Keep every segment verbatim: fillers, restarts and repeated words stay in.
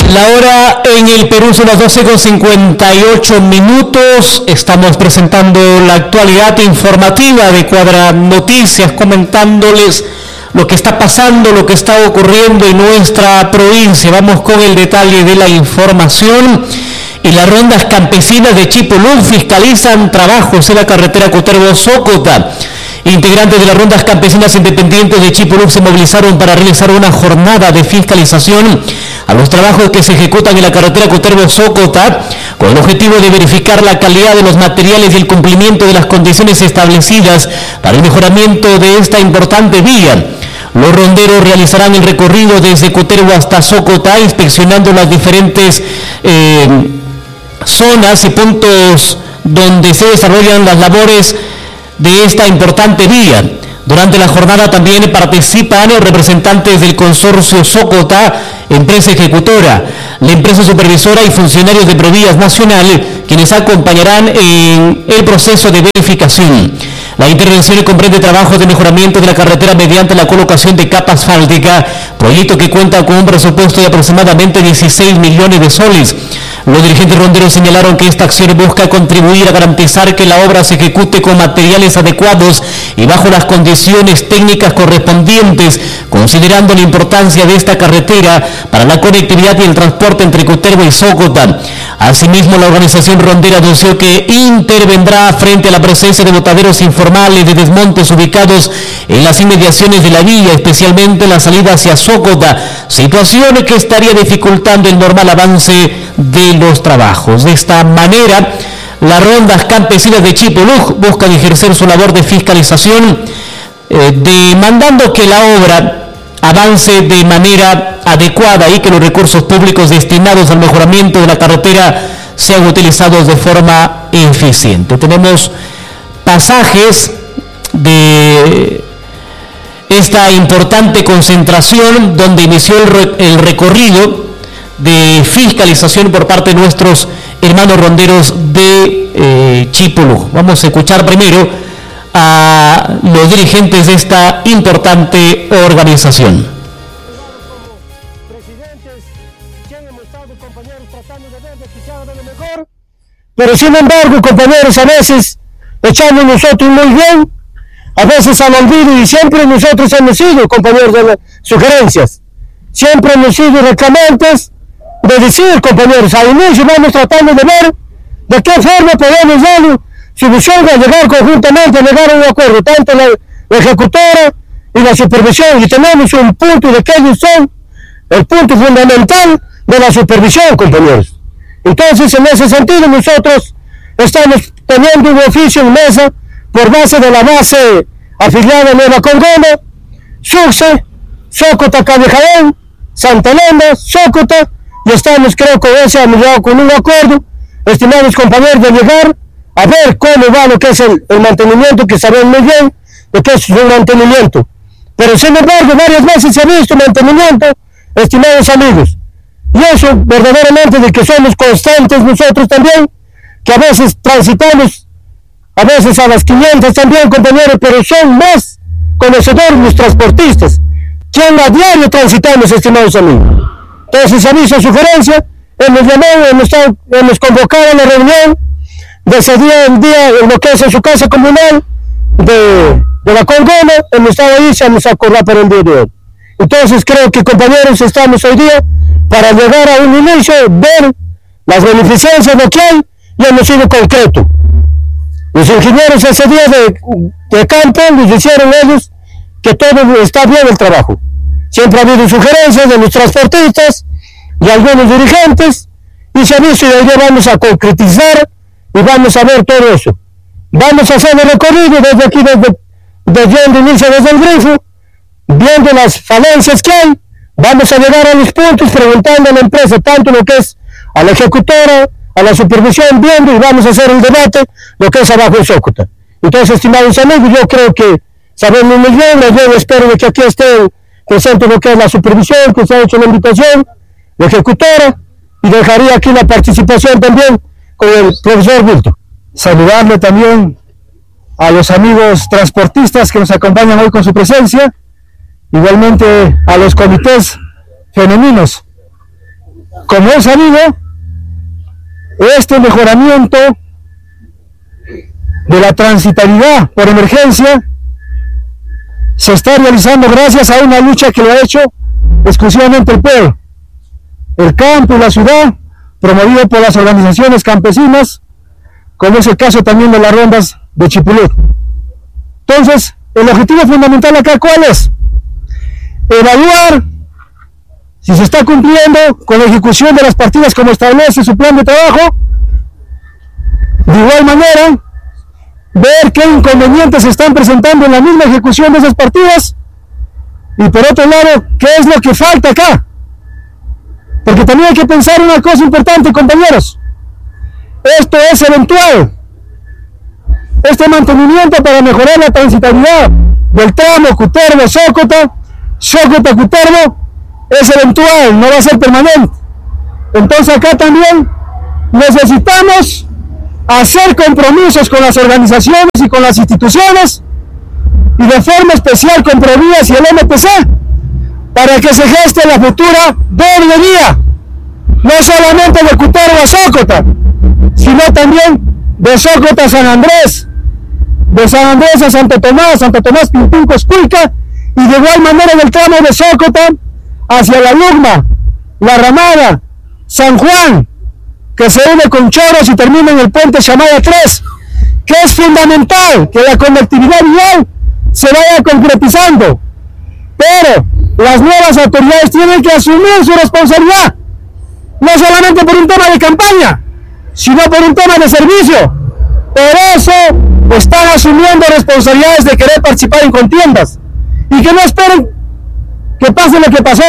La hora en el Perú son las doce con cincuenta y ocho minutos. Estamos presentando la actualidad informativa de Cuadra Noticias, comentándoles lo que está pasando, lo que está ocurriendo en nuestra provincia. Vamos con el detalle de la información. Y las rondas campesinas de Chipolú fiscalizan trabajos en la carretera Cutervo-Sócota. Integrantes de las rondas campesinas independientes de Chipolú se movilizaron para realizar una jornada de fiscalización a los trabajos que se ejecutan en la carretera Cutervo-Sócota, con el objetivo de verificar la calidad de los materiales y el cumplimiento de las condiciones establecidas para el mejoramiento de esta importante vía. Los ronderos realizarán el recorrido desde Cutervo hasta Sócota, inspeccionando las diferentes eh, zonas y puntos donde se desarrollan las labores de esta importante vía. Durante la jornada también participan representantes del consorcio Sócota, empresa ejecutora, la empresa supervisora y funcionarios de Provías Nacional, quienes acompañarán en el proceso de verificación. La intervención comprende trabajos de mejoramiento de la carretera mediante la colocación de capa asfáltica, proyecto que cuenta con un presupuesto de aproximadamente dieciséis millones de soles. Los dirigentes ronderos señalaron que esta acción busca contribuir a garantizar que la obra se ejecute con materiales adecuados y bajo las condiciones técnicas correspondientes, considerando la importancia de esta carretera para la conectividad y el transporte entre Cutervo y Sócota. Asimismo, la organización rondera anunció que intervendrá frente a la presencia de botaderos informales de desmontes ubicados en las inmediaciones de la vía, especialmente en la salida hacia Sócota, situación que estaría dificultando el normal avance de los trabajos. De esta manera, las rondas campesinas de Chipolú buscan ejercer su labor de fiscalización, eh, demandando que la obra avance de manera adecuada y que los recursos públicos destinados al mejoramiento de la carretera sean utilizados de forma eficiente. Tenemos pasajes de esta importante concentración donde inició el, re- el recorrido de fiscalización por parte de nuestros hermanos ronderos de eh, Chipolú. Vamos a escuchar primero a los dirigentes de esta importante organización. Como presidentes, quien hemos estado, compañeros, tratando de ver de que se haga lo mejor, pero sin embargo, compañeros, a veces echamos nosotros muy bien, a veces al olvido, y siempre nosotros hemos sido, compañeros, de las sugerencias, siempre hemos sido reclamantes de decir, compañeros, al inicio vamos tratando de ver de qué forma podemos dar solución a llegar conjuntamente, a llegar a un acuerdo, tanto la, la ejecutora y la supervisión, y tenemos un punto de que ellos son el punto fundamental de la supervisión, compañeros. Entonces, en ese sentido, nosotros estamos teniendo un oficio en mesa por base de la base afiliada Nueva Congona, Sucre, Sócota, Cabejaén, Santa Elena, Sócota, y estamos, creo, con ese llegado con un acuerdo, estimados compañeros, de llegar a ver cómo va lo que es el, el mantenimiento, que sabemos muy bien lo que es un mantenimiento. Pero sin embargo, varias veces se ha visto mantenimiento, estimados amigos. Y eso verdaderamente de que somos constantes nosotros también, que a veces transitamos, a veces a las quinientas también, compañeros, pero son más conocedores los transportistas, quien a diario transitamos, estimados amigos. Entonces, aviso, sugerencia, hemos llamado, hemos, estado, hemos convocado a la reunión de ese día en día en lo que es en su casa comunal de, de la Congona, hemos estado ahí, se hemos acordado para el día de hoy. Entonces creo que, compañeros, estamos hoy día para llegar a un inicio, ver las beneficencias de que hay, y hemos sido concretos. Los ingenieros ese día de, de campo les dijeron ellos que todo está bien el trabajo. Siempre ha habido sugerencias de los transportistas y algunos dirigentes, y se ha visto, y hoy día vamos a concretizar y vamos a ver todo eso. Vamos a hacer el recorrido desde aquí, desde, desde donde inicia, desde el grifo, viendo las falencias que hay. Vamos a llegar a los puntos preguntando a la empresa, tanto lo que es a la ejecutora, a la supervisión, viendo, y vamos a hacer el debate lo que es abajo en Sócota. Entonces, estimados amigos, yo creo que sabemos muy bien, yo espero que aquí esté presente lo que es la supervisión, que se ha hecho la invitación, la ejecutora, y dejaría aquí la participación también con el profesor Bulto. Saludarle también a los amigos transportistas que nos acompañan hoy con su presencia, igualmente a los comités femeninos Como es sabido, este mejoramiento de la transitabilidad por emergencia se está realizando gracias a una lucha que lo ha hecho exclusivamente el pueblo, el campo y la ciudad, promovido por las organizaciones campesinas, como es el caso también de las rondas de Chipulú. Entonces, el objetivo fundamental acá, ¿cuál es? Evaluar si se está cumpliendo con la ejecución de las partidas como establece su plan de trabajo. De igual manera, ver qué inconvenientes se están presentando en la misma ejecución de esas partidas. Y por otro lado, qué es lo que falta acá. Porque también hay que pensar una cosa importante, compañeros. Esto es eventual. Este mantenimiento para mejorar la transitabilidad del tramo Cutervo-Sócota, Sócota-Cutervo, es eventual, no va a ser permanente. Entonces acá también necesitamos hacer compromisos con las organizaciones y con las instituciones, y de forma especial con Provías y el M P C, para que se geste la futura doble vía, no solamente de Cutervo a Sócota, sino también de Sócota a San Andrés, de San Andrés a Santo Tomás, Santo Tomás Pintín Cosculca, y de igual manera del tramo de Sócota hacia la Lugma, La Ramada, San Juan, que se une con Choros y termina en el puente Chamaya tres, que es fundamental que la conectividad vial se vaya concretizando, pero las nuevas autoridades tienen que asumir su responsabilidad, no solamente por un tema de campaña, sino por un tema de servicio. Por eso están asumiendo responsabilidades de querer participar en contiendas, y que no esperen que pase lo que pasó,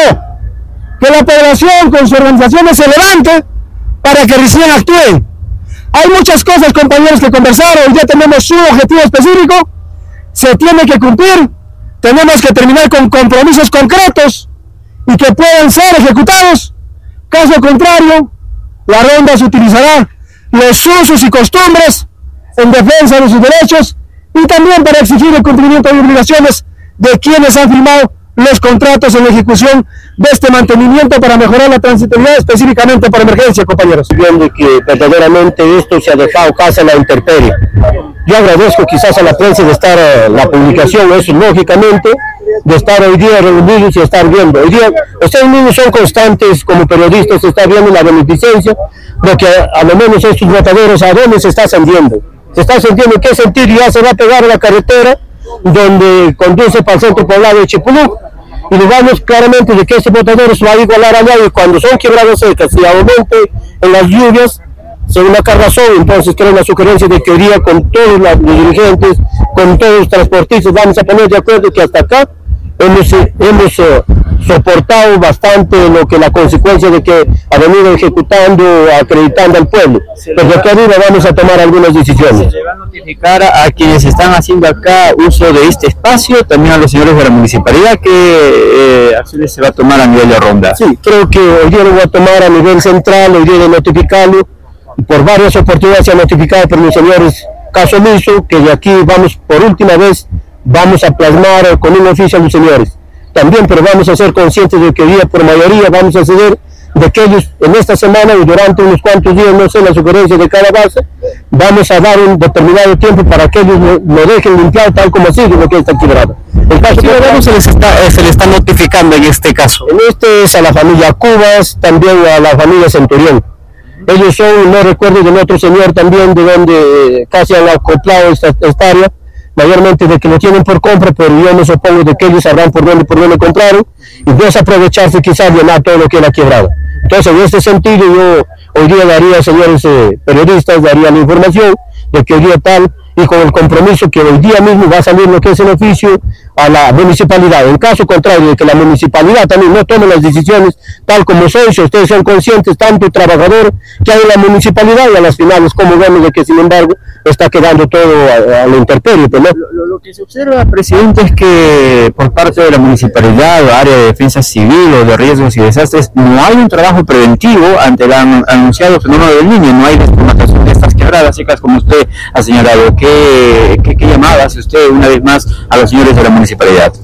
que la población con sus organizaciones se levante para que recién actúen. Hay muchas cosas, compañeros, que conversar. Hoy ya tenemos un objetivo específico, se tiene que cumplir, tenemos que terminar con compromisos concretos y que puedan ser ejecutados. Caso contrario, la ronda se utilizará los usos y costumbres en defensa de sus derechos y también para exigir el cumplimiento de obligaciones de quienes han firmado los contratos en la ejecución de este mantenimiento para mejorar la transitabilidad, específicamente para emergencia, compañeros. Viendo que verdaderamente esto se ha dejado casi a la intemperie. Yo agradezco quizás a la prensa de estar uh, la publicación, eso lógicamente, de estar hoy día reunidos y estar viendo. Hoy día, ustedes mismos son constantes como periodistas, se está viendo la beneficencia, lo que a, a lo menos estos botaderos, ¿a dónde se está ascendiendo? Se está ascendiendo, ¿en qué sentido? Ya se va a pegar a la carretera donde conduce para el centro poblado de Chipulú, y nos vamos claramente de que este botadero se va a igualar allá, y cuando son quebradas secas y aumente en las lluvias, según la razón, entonces creo la sugerencia de que hoy día con todos los dirigentes, con todos los transportistas, vamos a poner de acuerdo que hasta acá hemos, hemos uh, soportado bastante lo que la consecuencia de que ha venido ejecutando, acreditando al pueblo, pero de aquí arriba vamos a tomar algunas decisiones. Se va a notificar a quienes están haciendo acá uso de este espacio, también a los señores de la municipalidad, que eh, acciones se va a tomar a nivel de ronda. Sí, creo que hoy día lo voy a tomar a nivel central, hoy día de notificarlo, por varias oportunidades se ha notificado por los señores caso omiso, que de aquí vamos por última vez, vamos a plasmar con un oficio a los señores. También, pero vamos a ser conscientes de que día por mayoría vamos a ceder de que ellos en esta semana y durante unos cuantos días, no sé la sugerencia de cada base, vamos a dar un determinado tiempo para que ellos lo, lo dejen limpiado tal como sigue lo que está quebrado. El caso ¿Qué se les está, eh, se le está notificando en este caso? En este es a la familia Cubas, también a la familia Centurión. Ellos son, no recuerdo del otro señor también, de donde casi han acoplado esta, esta área, mayormente de que lo tienen por compra, pero yo me supongo de que ellos sabrán por dónde, por dónde compraron, y desaprovecharse quizás llenar todo lo que era quebrado. Entonces, en este sentido, yo hoy día daría, señores eh, periodistas, daría la información de que hoy día tal, y con el compromiso que hoy día mismo va a salir lo que es el oficio a la municipalidad. En caso contrario, de que la municipalidad también no tome las decisiones tal como son, si ustedes son conscientes, tanto el trabajador que hay en la municipalidad y a las finales, como vemos de que sin embargo está quedando todo a, a la intemperie. ¿No? Lo, lo que se observa, presidente, es que por parte de la municipalidad o área de defensa civil o de riesgos y desastres no hay un trabajo preventivo ante el anunciado fenómeno del Niño, no hay desformación de estas quebradas secas como usted ha señalado. ¿Qué, qué, qué llamada hace usted una vez más a los señores de la municipalidad?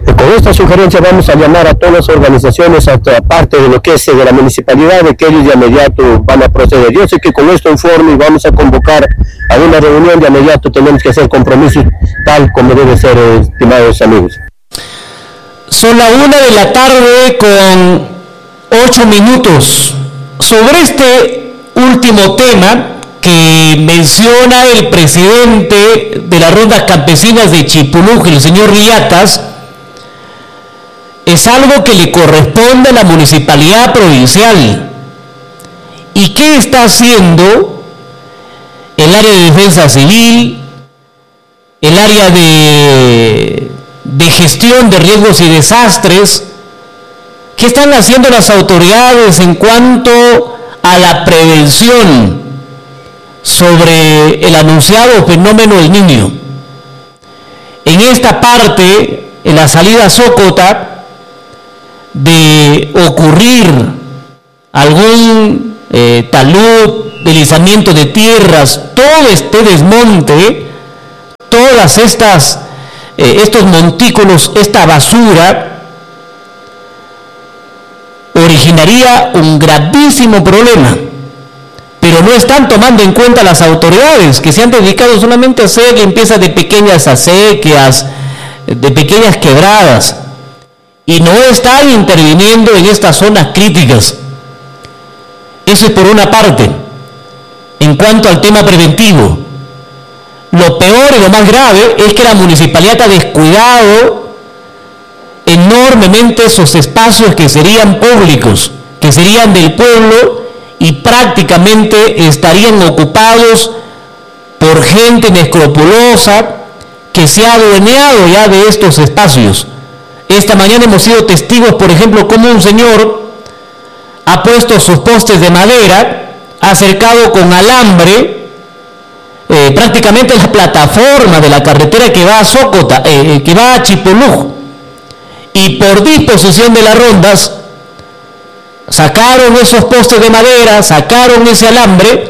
Con esta sugerencia vamos a llamar a todas las organizaciones, aparte de lo que es de la municipalidad, de que ellos de inmediato van a proceder. Yo sé que con esto informe y vamos a convocar a una reunión de inmediato, tenemos que hacer compromisos tal como debe ser, estimados amigos. Son la una de la tarde con ocho minutos. Sobre este último tema que menciona el presidente de las rondas campesinas de Chipulú, el señor Riatas, es algo que le corresponde a la municipalidad provincial. ¿Y qué está haciendo el área de defensa civil, el área de, de gestión de riesgos y desastres? ¿Qué están haciendo las autoridades en cuanto a la prevención sobre el anunciado fenómeno del Niño? En esta parte, en la salida a Sócota, de ocurrir algún eh, talud, deslizamiento de tierras, todo este desmonte, todas estas eh, estos montículos, esta basura, originaría un gravísimo problema, pero no están tomando en cuenta las autoridades que se han dedicado solamente a hacer limpieza de pequeñas acequias, de pequeñas quebradas, y no están interviniendo en estas zonas críticas. Eso es por una parte. En cuanto al tema preventivo, lo peor y lo más grave es que la municipalidad ha descuidado enormemente esos espacios que serían públicos, que serían del pueblo y prácticamente estarían ocupados por gente inescrupulosa que se ha adueñado ya de estos espacios. Esta mañana hemos sido testigos, por ejemplo, cómo un señor ha puesto sus postes de madera, ha cercado con alambre eh, prácticamente la plataforma de la carretera que va a Sócota, eh, que va a Chipulú, y por disposición de las rondas sacaron esos postes de madera, sacaron ese alambre,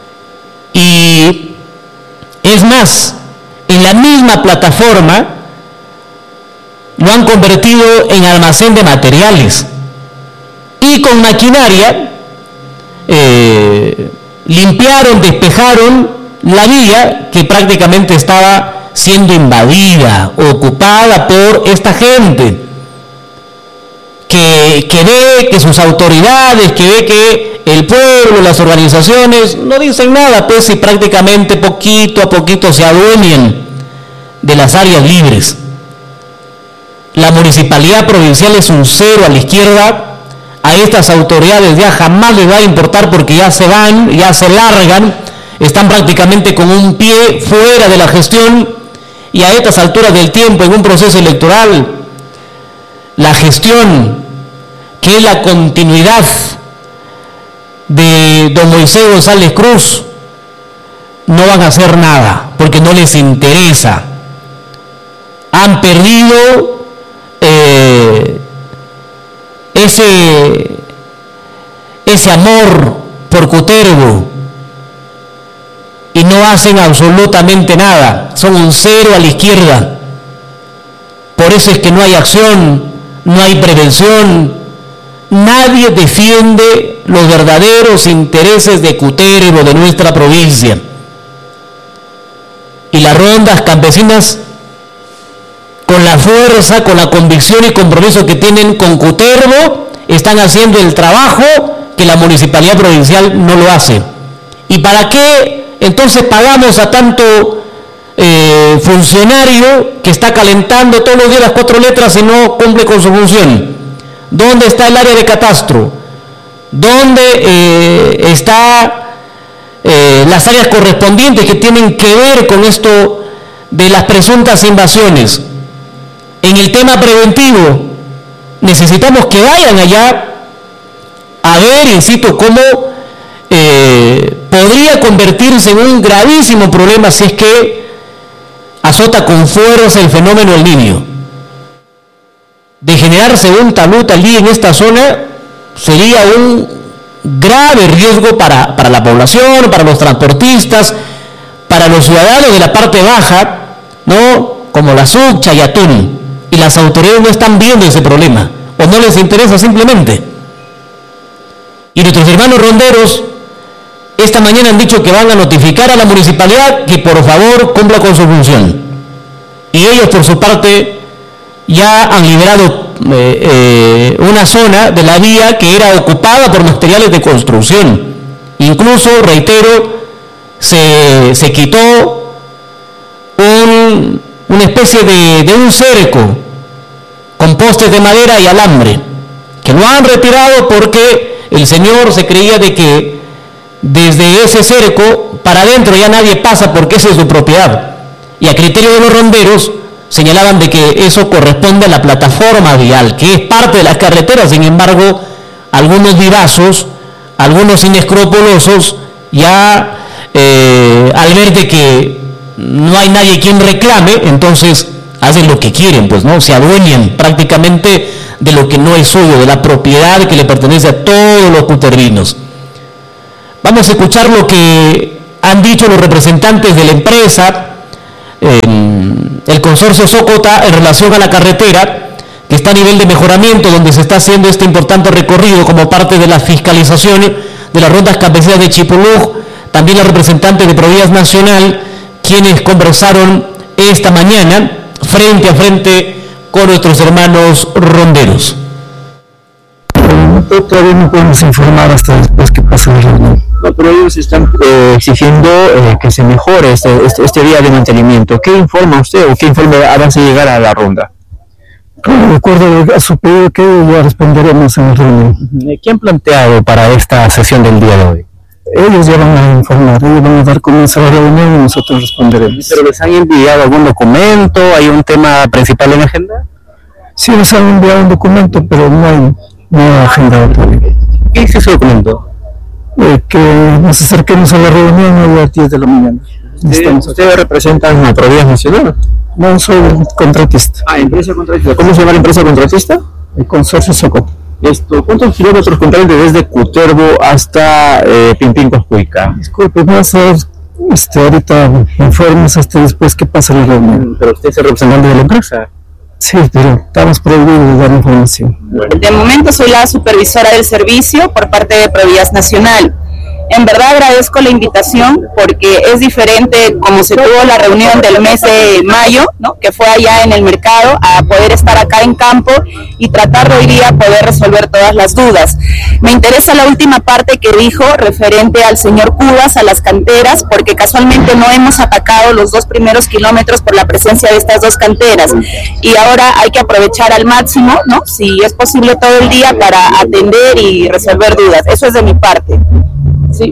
y es más, en la misma plataforma lo han convertido en almacén de materiales, y con maquinaria eh, limpiaron, despejaron la vía que prácticamente estaba siendo invadida, ocupada por esta gente que, que ve que sus autoridades, que ve que el pueblo, las organizaciones no dicen nada, pues, y prácticamente poquito a poquito se adueñan de las áreas libres. La municipalidad provincial es un cero a la izquierda. A estas autoridades ya jamás les va a importar porque ya se van, ya se largan, están prácticamente con un pie fuera de la gestión, y a estas alturas del tiempo, en un proceso electoral, la gestión, que es la continuidad de don Moisés González Cruz, no van a hacer nada porque no les interesa. Han perdido Eh, ese ese amor por Cutervo y no hacen absolutamente nada, son un cero a la izquierda. Por eso es que no hay acción, no hay prevención, nadie defiende los verdaderos intereses de Cutervo, de nuestra provincia. Y las rondas campesinas, con la fuerza, con la convicción y compromiso que tienen con Cutervo, están haciendo el trabajo que la municipalidad provincial no lo hace. ¿Y para qué entonces pagamos a tanto eh, funcionario que está calentando todos los días las cuatro letras y no cumple con su función? ¿Dónde está el área de catastro? ¿Dónde eh, está eh, las áreas correspondientes que tienen que ver con esto de las presuntas invasiones? En el tema preventivo, necesitamos que vayan allá a ver, insisto, cómo eh, podría convertirse en un gravísimo problema si es que azota con fuerza el fenómeno del Niño. De generarse un talud allí en esta zona, sería un grave riesgo para, para la población, para los transportistas, para los ciudadanos de la parte baja, ¿no? Como la Succha y Atún. y las autoridades no están viendo ese problema, o no les interesa simplemente. Y nuestros hermanos ronderos esta mañana han dicho que van a notificar a la municipalidad que por favor cumpla con su función. Y ellos por su parte ya han liberado eh, eh, una zona de la vía que era ocupada por materiales de construcción. Incluso, reitero, se, se quitó un, una especie de, de un cerco con postes de madera y alambre, que lo han retirado porque el señor se creía de que desde ese cerco para adentro ya nadie pasa porque esa es su propiedad. Y a criterio de los ronderos señalaban de que eso corresponde a la plataforma vial, que es parte de las carreteras. Sin embargo, algunos vivazos, algunos inescrupulosos, ya eh, al ver de que no hay nadie quien reclame, entonces hacen lo que quieren, pues, ¿no? Se adueñan prácticamente de lo que no es suyo, de la propiedad que le pertenece a todos los cutervinos. Vamos a escuchar lo que han dicho los representantes de la empresa, eh, el consorcio Socota, en relación a la carretera, que está a nivel de mejoramiento, donde se está haciendo este importante recorrido como parte de la fiscalización de las rondas campesinas de Chipulú. También los representantes de Provías Nacional, quienes conversaron esta mañana frente a frente con nuestros hermanos ronderos. Todavía no podemos informar hasta después que pase la reunión. No, pero ellos están eh, exigiendo eh, que se mejore este, este, este día de mantenimiento. ¿Qué informa usted o qué informe avance llegar a la ronda? De acuerdo a su pedido, que ya responderemos en la reunión. ¿Qué han planteado para esta sesión del día de hoy? Ellos ya van a informar, ellos van a dar comienzo a la reunión y nosotros responderemos. ¿Pero les han enviado algún documento? ¿Hay un tema principal en la agenda? Sí, nos han enviado un documento, pero no hay, no hay agenda todavía. ¿Qué dice ese documento? Eh, que nos acerquemos a la reunión a las diez de la mañana. ¿Ustedes usted representan a Provías Nacional? No, soy contratista. Ah, empresa contratista. ¿Cómo se llama la empresa contratista? El consorcio Socota. Esto, ¿cuántos kilómetros comprende desde Cutervo hasta eh, Pimpín Coscuica? Disculpe, vamos a ver este, ahorita informes hasta después que pase la reunión. ¿Pero usted es el representante de la empresa? Sí, pero estamos prohibidos de dar información. Bueno. De momento soy la supervisora del servicio por parte de Provías Nacional. En verdad agradezco la invitación porque es diferente como se tuvo la reunión del mes de mayo, ¿no? Que fue allá en el mercado, a poder estar acá en campo y tratar de hoy día poder resolver todas las dudas. Me interesa la última parte que dijo referente al señor Cubas, a las canteras, porque casualmente no hemos atacado los dos primeros kilómetros por la presencia de estas dos canteras y ahora hay que aprovechar al máximo, ¿no? Si es posible todo el día para atender y resolver dudas. Eso es de mi parte. Sí.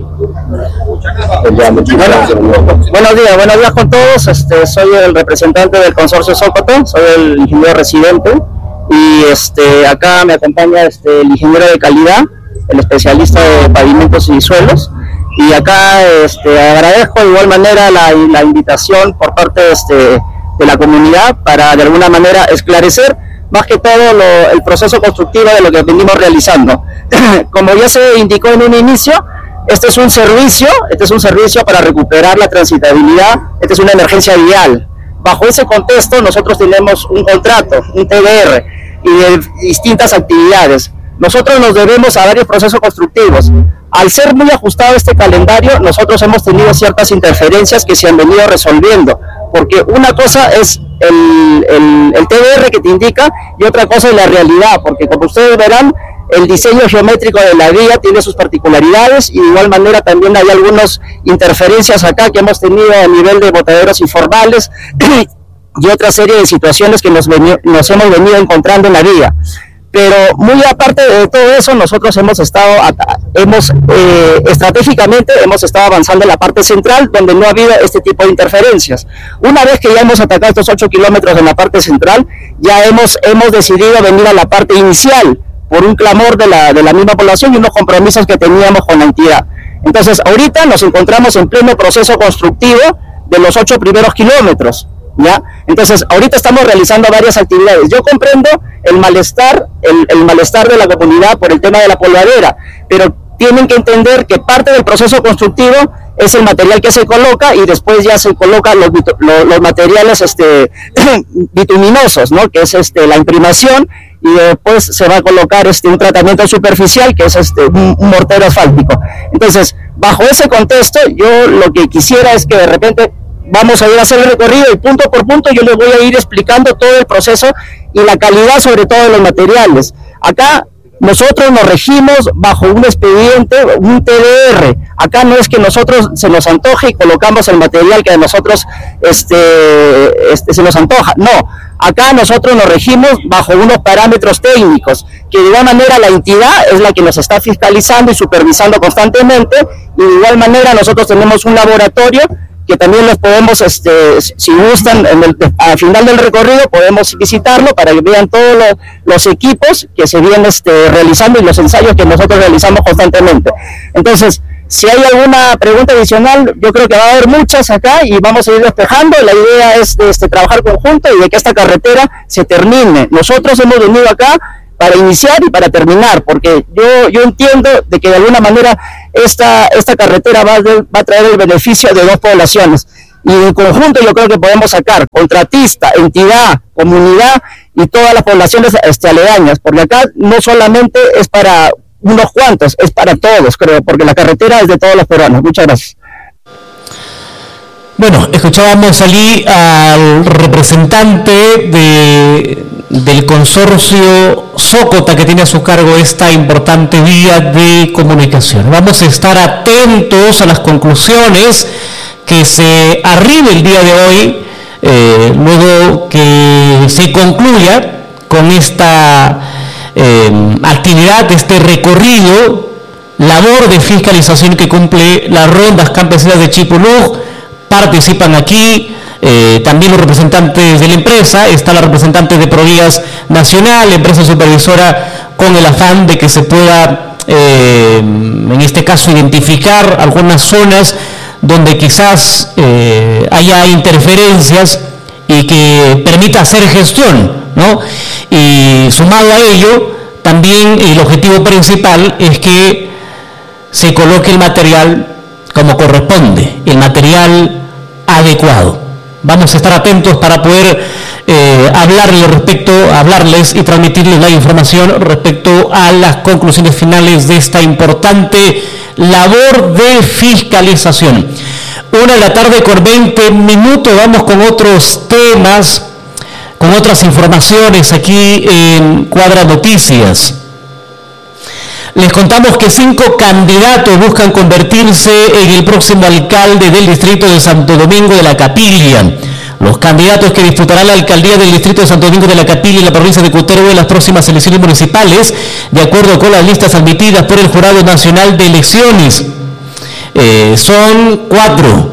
Bueno, buenos días, buenos días con todos. Este, soy el representante del consorcio Socota, soy el ingeniero residente y este, acá me acompaña este, el ingeniero de calidad, el especialista de pavimentos y suelos. Y acá este, agradezco de igual manera la, la invitación por parte este, de la comunidad para de alguna manera esclarecer más que todo lo, el proceso constructivo de lo que venimos realizando. Como ya se indicó en un inicio, este es un servicio, este es un servicio para recuperar la transitabilidad, esta es una emergencia vial. Bajo ese contexto nosotros tenemos un contrato, un T D R y de distintas actividades. Nosotros nos debemos a varios procesos constructivos. Al ser muy ajustado este calendario, nosotros hemos tenido ciertas interferencias que se han venido resolviendo, porque una cosa es el, el, el T D R que te indica y otra cosa es la realidad, porque como ustedes verán, el diseño geométrico de la vía tiene sus particularidades y de igual manera también hay algunas interferencias acá que hemos tenido a nivel de botaderos informales y otra serie de situaciones que nos, veni nos hemos venido encontrando en la vía. Pero muy aparte de todo eso, nosotros hemos estado, hemos eh, estratégicamente hemos estado avanzando en la parte central donde no ha habido este tipo de interferencias. Una vez que ya hemos atacado estos ocho kilómetros en la parte central, ya hemos, hemos decidido venir a la parte inicial, por un clamor de la, de la misma población y unos compromisos que teníamos con la entidad. Entonces, ahorita nos encontramos en pleno proceso constructivo de los ocho primeros kilómetros, ¿ya? Entonces, ahorita estamos realizando varias actividades. Yo comprendo el malestar, el, el malestar de la comunidad por el tema de la polvadera, pero tienen que entender que parte del proceso constructivo es el material que se coloca y después ya se colocan los, los, los materiales este, bituminosos, ¿no? Que es este, la imprimación, y después se va a colocar este, un tratamiento superficial que es este, un, un mortero asfáltico. Entonces, bajo ese contexto, yo lo que quisiera es que de repente vamos a ir a hacer el recorrido y punto por punto yo les voy a ir explicando todo el proceso y la calidad sobre todo de los materiales. Acá nosotros nos regimos bajo un expediente, un T D R. Acá no es que nosotros se nos antoje y colocamos el material que a nosotros este, este, se nos antoja. No, acá nosotros nos regimos bajo unos parámetros técnicos, que de igual manera la entidad es la que nos está fiscalizando y supervisando constantemente, y de igual manera nosotros tenemos un laboratorio que también los podemos, este, si gustan, en el, al final del recorrido podemos visitarlo para que vean todos los, los equipos que se vienen este, realizando y los ensayos que nosotros realizamos constantemente. Entonces, si hay alguna pregunta adicional, yo creo que va a haber muchas acá y vamos a ir despejando. La idea es este, trabajar conjunto y de que esta carretera se termine. Nosotros hemos venido acá para iniciar y para terminar, porque yo, yo entiendo de que de alguna manera esta, esta carretera va, de, va a traer el beneficio de dos poblaciones, y en conjunto yo creo que podemos sacar contratista, entidad, comunidad y todas las poblaciones este, aledañas, porque acá no solamente es para unos cuantos, es para todos, creo, porque la carretera es de todos los peruanos. Muchas gracias. Bueno, escuchábamos allí al representante de, del consorcio Sócota, que tiene a su cargo esta importante vía de comunicación. Vamos a estar atentos a las conclusiones que se arribe el día de hoy, eh, luego que se concluya con esta eh, actividad, este recorrido, labor de fiscalización que cumple las rondas campesinas de Chipulú. Participan aquí eh, también los representantes de la empresa, está la representante de Provías Nacional, empresa supervisora, con el afán de que se pueda, eh, en este caso, identificar algunas zonas donde quizás eh, haya interferencias y que permita hacer gestión, ¿no? Y sumado a ello, también el objetivo principal es que se coloque el material como corresponde, el material adecuado. Vamos a estar atentos para poder eh, hablarles respecto, hablarles y transmitirles la información respecto a las conclusiones finales de esta importante labor de fiscalización. Una de la tarde con veinte minutos, vamos con otros temas, con otras informaciones aquí en Cuadra Noticias. Les contamos que cinco candidatos buscan convertirse en el próximo alcalde del distrito de Santo Domingo de la Capilla. Los candidatos que disputarán la alcaldía del distrito de Santo Domingo de la Capilla en la provincia de Cutervo en las próximas elecciones municipales, de acuerdo con las listas admitidas por el Jurado Nacional de Elecciones, eh, son cuatro,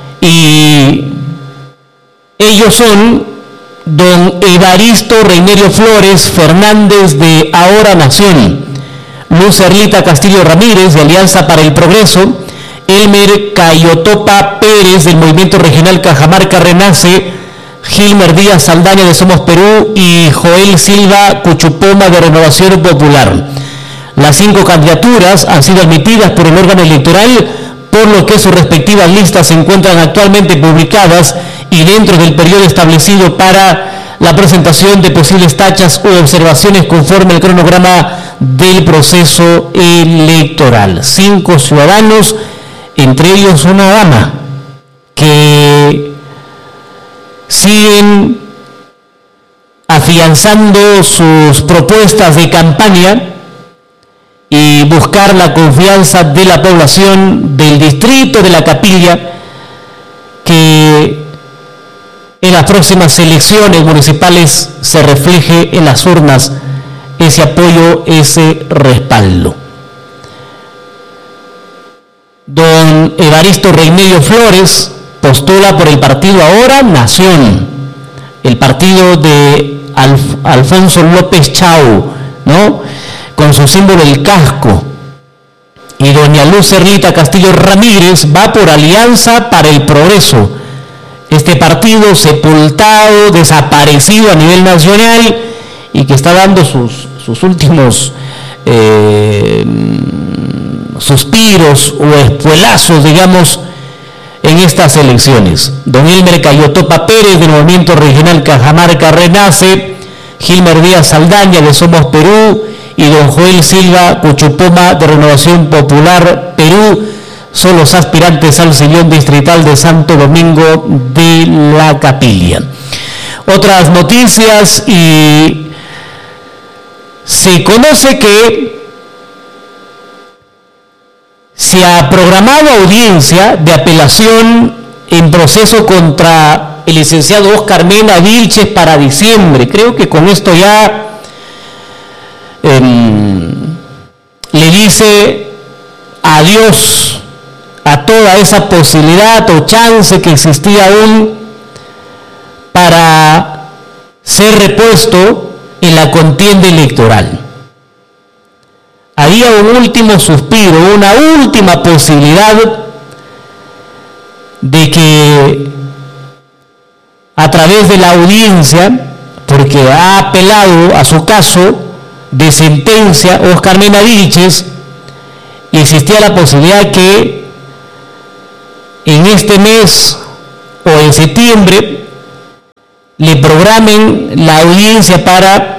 y ellos son don Evaristo Reinerio Flores Fernández de Ahora Nación, Luz Erlita Castillo Ramírez de Alianza para el Progreso, Elmer Cayotopa Pérez del Movimiento Regional Cajamarca Renace, Gilmer Díaz Saldaña de Somos Perú y Joel Silva Cuchupoma de Renovación Popular. Las cinco candidaturas han sido admitidas por el órgano electoral, por lo que sus respectivas listas se encuentran actualmente publicadas y dentro del periodo establecido para la presentación de posibles tachas u observaciones conforme al cronograma del proceso electoral. Cinco ciudadanos, entre ellos una dama, que siguen afianzando sus propuestas de campaña y buscar la confianza de la población del distrito de la Capilla, que en las próximas elecciones municipales se refleje en las urnas ese apoyo, ese respaldo. Don Evaristo Reinerio Flores postula por el partido Ahora Nación, el partido de Alf- Alfonso López Chau, ¿no?, con su símbolo el casco. Y doña Luz Erlita Castillo Ramírez va por Alianza para el Progreso, este partido sepultado, desaparecido a nivel nacional y que está dando sus, sus últimos eh, suspiros o espuelazos, digamos, en estas elecciones. Don Elmer Cayotopa Pérez del Movimiento Regional Cajamarca Renace, Gilmer Díaz Saldaña de Somos Perú y don Joel Silva Cuchupoma de Renovación Popular Perú son los aspirantes al sillón distrital de Santo Domingo de la Capilla. Otras noticias, y se conoce que se ha programado audiencia de apelación en proceso contra el licenciado Oscar Mena Vilches para diciembre. Creo que con esto ya eh, le dice adiós a toda esa posibilidad o chance que existía aún para ser repuesto en la contienda electoral. Había un último suspiro, una última posibilidad de que a través de la audiencia, porque ha apelado a su caso de sentencia Oscar Mena Vilches, y existía la posibilidad que en este mes o en septiembre le programen la audiencia para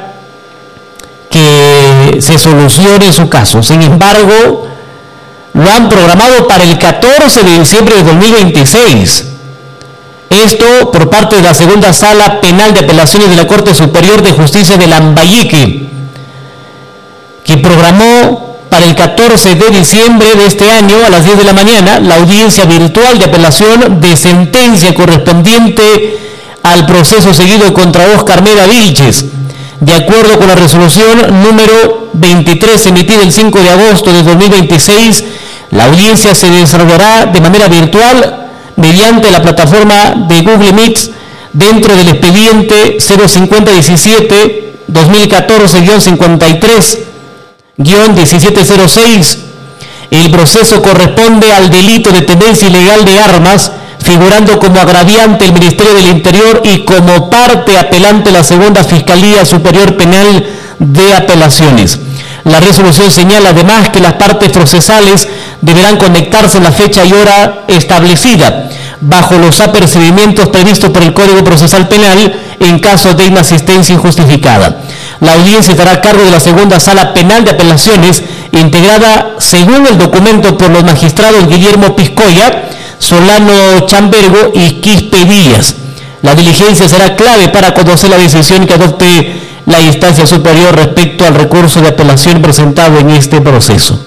que se solucione su caso. Sin embargo, lo han programado para el catorce de diciembre de dos mil veintiséis. Esto por parte de la segunda sala penal de apelaciones de la Corte Superior de Justicia de Lambayeque, que programó para el catorce de diciembre de este año a las diez de la mañana la audiencia virtual de apelación de sentencia correspondiente al proceso seguido contra Oscar Mena Vilches. De acuerdo con la resolución número veintitrés emitida el cinco de agosto de dos mil veintiséis, la audiencia se desarrollará de manera virtual mediante la plataforma de Google Meet dentro del expediente cero cincuenta diecisiete dos mil catorce guión cincuenta y tres guión diecisiete cero seis. El proceso corresponde al delito de tenencia ilegal de armas, figurando como agraviante el Ministerio del Interior y como parte apelante la Segunda Fiscalía Superior Penal de Apelaciones. La resolución señala además que las partes procesales deberán conectarse en la fecha y hora establecida, bajo los apercibimientos previstos por el Código Procesal Penal en caso de inasistencia injustificada. La audiencia estará a cargo de la Segunda Sala Penal de Apelaciones, integrada según el documento por los magistrados Guillermo Piscoya, Solano Chambergo y Quispe Díaz. La diligencia será clave para conocer la decisión que adopte la instancia superior respecto al recurso de apelación presentado en este proceso.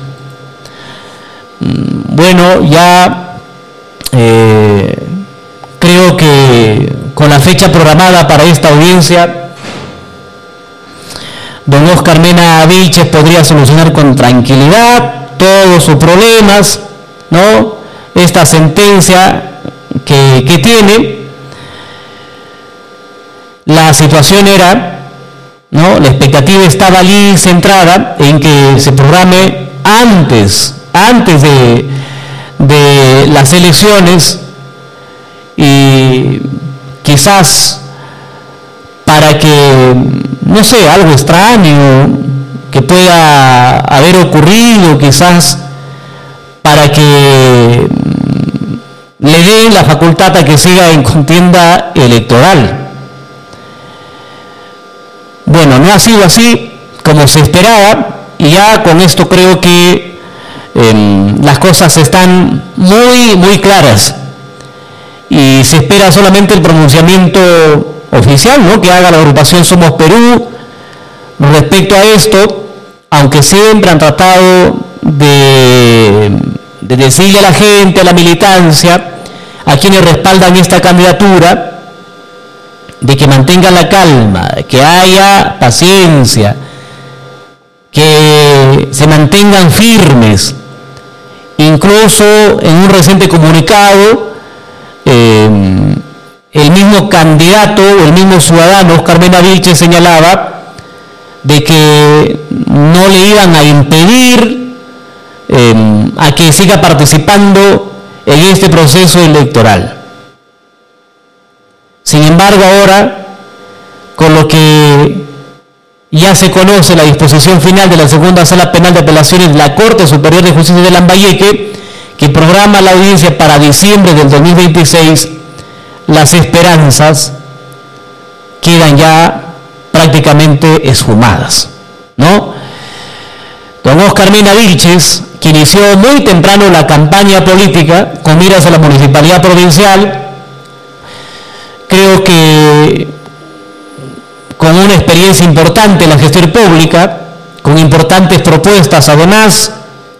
Bueno, ya eh, creo que con la fecha programada para esta audiencia, don Oscar Mena Vilches podría solucionar con tranquilidad todos sus problemas, ¿no? Esta sentencia que, que tiene. La situación era, ¿no? La expectativa estaba allí centrada en que se programe antes, antes de, de las elecciones, y quizás para que, no sé, algo extraño que pueda haber ocurrido, quizás para que le den la facultad a que siga en contienda electoral. Bueno, no ha sido así como se esperaba, y ya con esto creo que eh, las cosas están muy, muy claras, y se espera solamente el pronunciamiento oficial, ¿no?, que haga la agrupación Somos Perú respecto a esto, aunque siempre han tratado de, de decirle a la gente, a la militancia, a quienes respaldan esta candidatura, de que mantengan la calma, que haya paciencia, que se mantengan firmes. Incluso en un reciente comunicado, eh, el mismo candidato o el mismo ciudadano, Oscar Mena Vilches, señalaba de que no le iban a impedir eh, a que siga participando en este proceso electoral. Sin embargo, ahora, con lo que ya se conoce la disposición final de la segunda sala penal de apelaciones de la Corte Superior de Justicia de Lambayeque, que programa la audiencia para diciembre del dos mil veintiséis. Las esperanzas quedan ya prácticamente esfumadas, ¿no? Don Oscar Mena Vilches, que inició muy temprano la campaña política con miras a la municipalidad provincial, creo que con una experiencia importante en la gestión pública, con importantes propuestas además.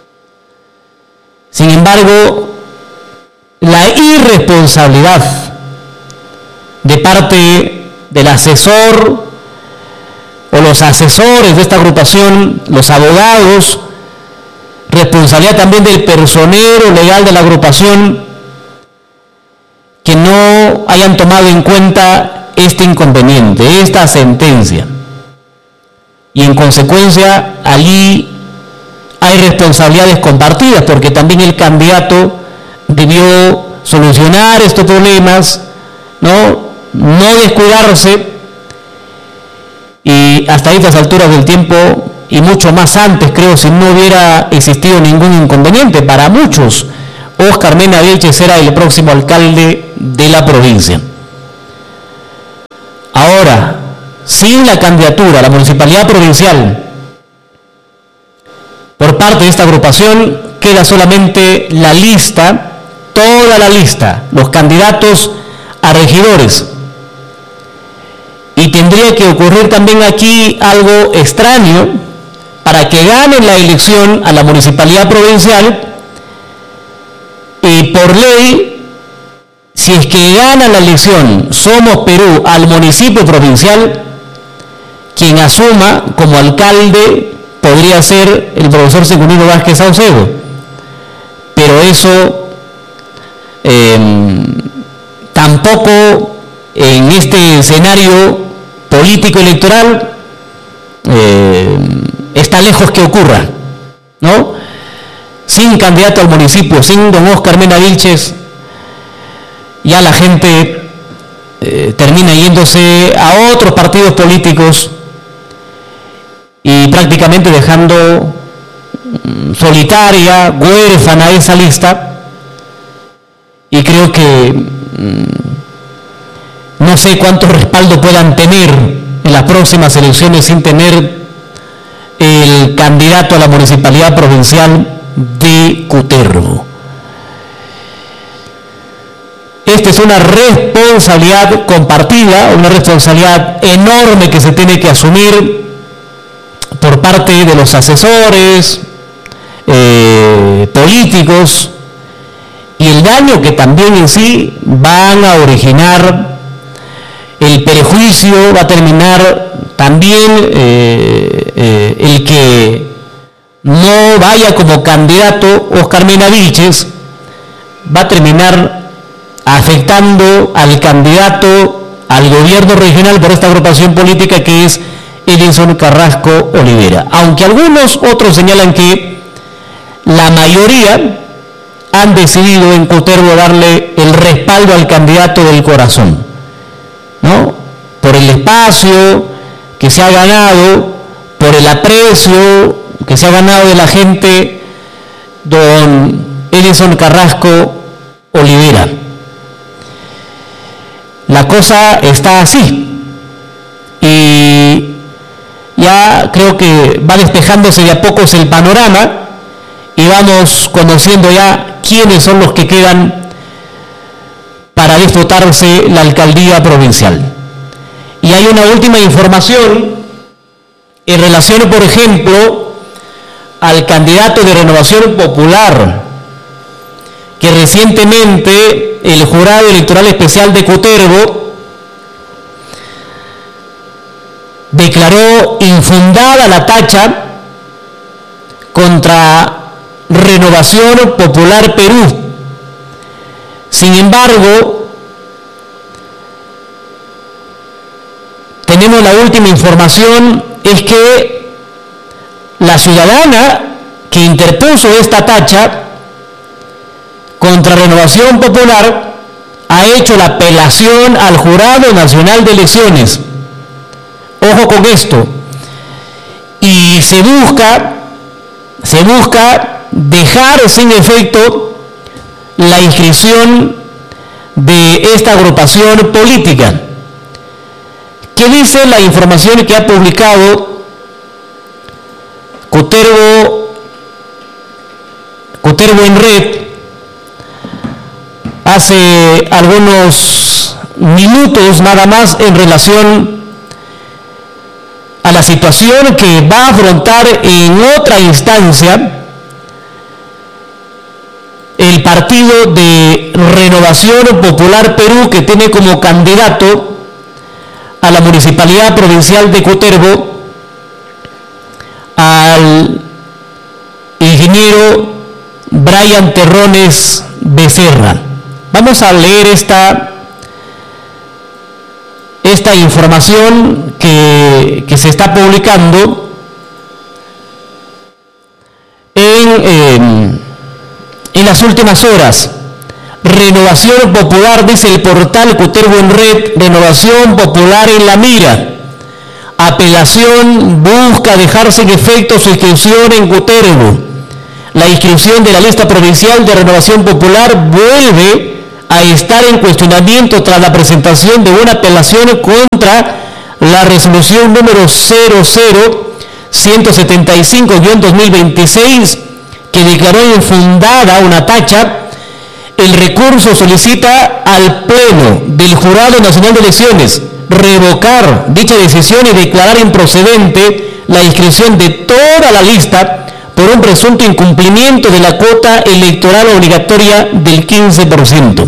Sin embargo, la irresponsabilidad de parte del asesor o los asesores de esta agrupación, los abogados, responsabilidad también del personero legal de la agrupación, que no hayan tomado en cuenta este inconveniente, esta sentencia. Y en consecuencia, allí hay responsabilidades compartidas, porque también el candidato debió solucionar estos problemas, no, no descuidarse, y hasta estas alturas del tiempo, y mucho más antes, creo, si no hubiera existido ningún inconveniente para muchos, Oscar Mena Vilches era el próximo alcalde de la provincia. Ahora, sin la candidatura a la municipalidad provincial por parte de esta agrupación, queda solamente la lista, toda la lista, los candidatos a regidores. Y tendría que ocurrir también aquí algo extraño para que ganen la elección a la municipalidad provincial, y por ley, si es que gana la elección Somos Perú al municipio provincial, quien asuma como alcalde podría ser el profesor Secundino Vázquez Saucedo. Pero eso eh, tampoco en este escenario político electoral eh, está lejos que ocurra, ¿no? Sin candidato al municipio, sin don Oscar Mena Vilches, ya la gente eh, termina yéndose a otros partidos políticos y prácticamente dejando mm, solitaria, huérfana esa lista. Y creo que mm, no sé cuánto respaldo puedan tener en las próximas elecciones sin tener el candidato a la municipalidad provincial de Cutervo. Esta es una responsabilidad compartida, una responsabilidad enorme que se tiene que asumir por parte de los asesores eh, políticos, y el daño que también en sí van a originar, el perjuicio va a terminar también eh, eh, el que no vaya como candidato Oscar Mena Vilches, va a terminar afectando al candidato al gobierno regional por esta agrupación política, que es Edinson Carrasco Olivera. Aunque algunos otros señalan que la mayoría han decidido en Cutervo darle el respaldo al candidato del corazón, ¿no? Por el espacio que se ha ganado, por el aprecio que se ha ganado de la gente, don Edinson Carrasco Olivera. La cosa está así, y ya creo que va despejándose de a pocos el panorama, y vamos conociendo ya quiénes son los que quedan para disputarse la alcaldía provincial. Y hay una última información en relación, por ejemplo, al candidato de Renovación Popular, que recientemente el Jurado Electoral Especial de Cutervo declaró infundada la tacha contra Renovación Popular Perú. Sin embargo, tenemos la última información, es que la ciudadana que interpuso esta tacha contra Renovación Popular ha hecho la apelación al Jurado Nacional de Elecciones. Ojo con esto, y se busca, se busca dejar sin efecto la inscripción de esta agrupación política. ¿Qué dice la información que ha publicado Cutervo, Cutervo en Red hace algunos minutos nada más en relación a la situación que va a afrontar en otra instancia el Partido de Renovación Popular Perú, que tiene como candidato a la Municipalidad Provincial de Cutervo al ingeniero Brian Terrones Becerra. Vamos a leer esta, esta información que, que se está publicando en, en, en las últimas horas. Renovación Popular, dice el portal Cutervo en Red, Renovación Popular en la mira. Apelación busca dejar sin efecto su inscripción en Cutervo. La inscripción de la lista provincial de Renovación Popular vuelve a estar en cuestionamiento tras la presentación de una apelación contra la resolución número cero cero ciento setenta y cinco guión dos mil veintiséis, que declaró infundada una tacha. El recurso solicita al Pleno del Jurado Nacional de Elecciones revocar dicha decisión y declarar improcedente la inscripción de toda la lista por un presunto incumplimiento de la cuota electoral obligatoria del quince por ciento.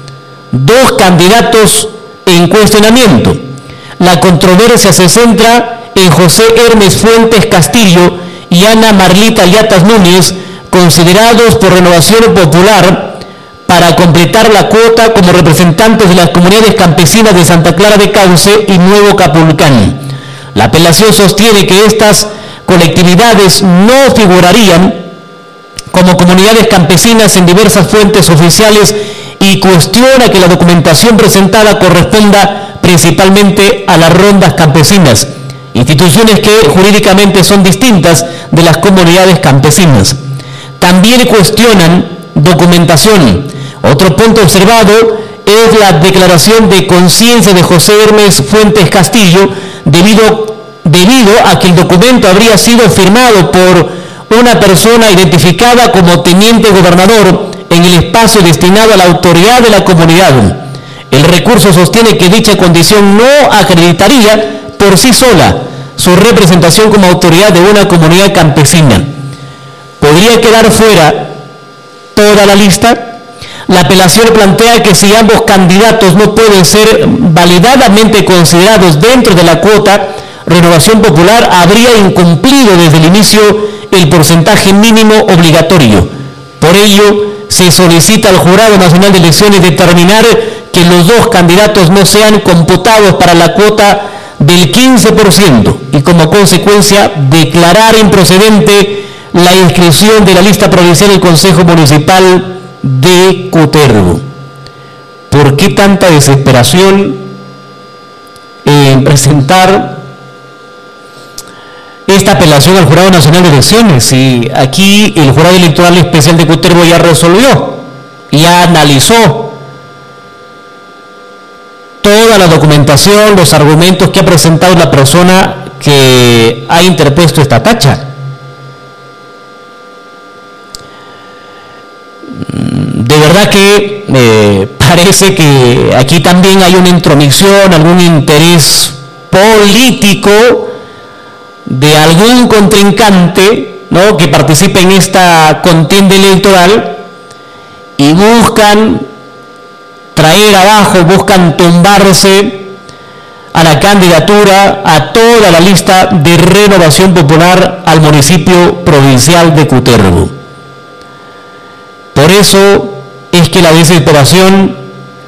Dos candidatos en cuestionamiento. La controversia se centra en José Hermes Fuentes Castillo y Ana Marlita Llatas Núñez, considerados por Renovación Popular para completar la cuota como representantes de las comunidades campesinas de Santa Clara de Cauce y Nuevo Capulcán. La apelación sostiene que estas colectividades no figurarían como comunidades campesinas en diversas fuentes oficiales y cuestiona que la documentación presentada corresponda principalmente a las rondas campesinas, instituciones que jurídicamente son distintas de las comunidades campesinas. También cuestionan documentación. Otro punto observado es la declaración de conciencia de José Hermes Fuentes Castillo, debido, debido a que el documento habría sido firmado por una persona identificada como teniente gobernador en el espacio destinado a la autoridad de la comunidad. El recurso sostiene que dicha condición no acreditaría por sí sola su representación como autoridad de una comunidad campesina. ¿Podría quedar fuera toda la lista? La apelación plantea que si ambos candidatos no pueden ser validadamente considerados dentro de la cuota, Renovación Popular habría incumplido desde el inicio el porcentaje mínimo obligatorio. Por ello, se solicita al Jurado Nacional de Elecciones determinar que los dos candidatos no sean computados para la cuota del quince por ciento y como consecuencia declarar improcedente la inscripción de la lista provincial del Consejo Municipal de Cutervo. ¿Por qué tanta desesperación en presentar esta apelación al Jurado Nacional de Elecciones? Si aquí el Jurado Electoral Especial de Cutervo ya resolvió, ya analizó toda la documentación, los argumentos que ha presentado la persona que ha interpuesto esta tacha. De verdad que eh, parece que aquí también hay una intromisión, algún interés político de algún contrincante, ¿no?, que participe en esta contienda electoral y buscan traer abajo, buscan tumbarse a la candidatura, a toda la lista de Renovación Popular al municipio provincial de Cutervo. Por eso es que la desesperación,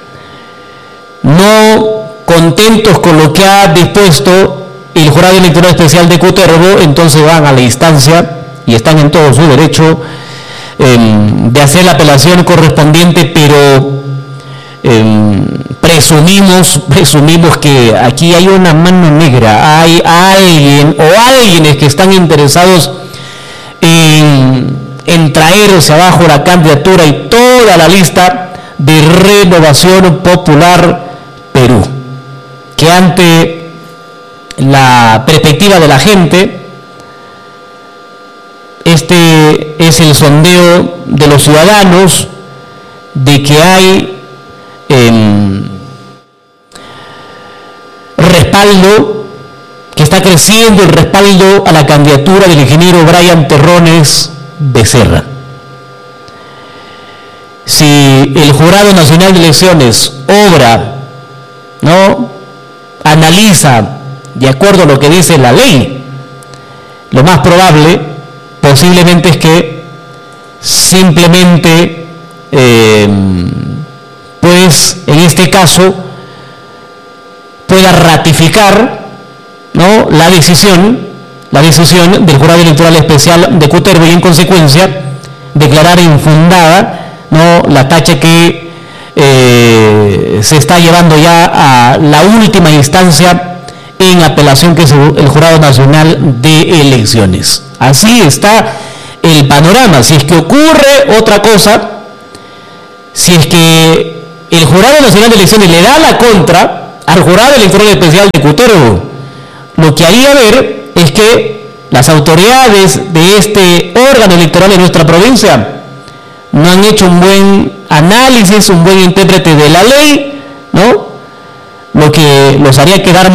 no contentos con lo que ha dispuesto el Jurado Electoral Especial de Cutervo, entonces van a la instancia y están en todo su derecho eh, de hacer la apelación correspondiente, pero eh, presumimos, presumimos que aquí hay una mano negra, hay alguien o alguienes que están interesados en, en traerse abajo la candidatura y toda la lista de Renovación Popular Perú, que ante la perspectiva de la gente, este es el sondeo de los ciudadanos de que hay eh, respaldo, que está creciendo el respaldo a la candidatura del ingeniero Brian Terrones Becerra. Si el Jurado Nacional de Elecciones obra, ¿no?, analiza de acuerdo a lo que dice la ley, lo más probable posiblemente es que simplemente eh, pues en este caso pueda ratificar, ¿no?, la decisión la decisión del Jurado Electoral Especial de Cutervo y en consecuencia declarar infundada, ¿no?, la tacha que eh, se está llevando ya a la última instancia en apelación, que es el Jurado Nacional de Elecciones. Así está el panorama. Si es que ocurre otra cosa, si es que el Jurado Nacional de Elecciones le da la contra al Jurado Electoral Especial de Cutervo, lo que haría ver es que las autoridades de este órgano electoral de nuestra provincia no han hecho un buen análisis, un buen intérprete de la ley, ¿no?, lo que los haría quedar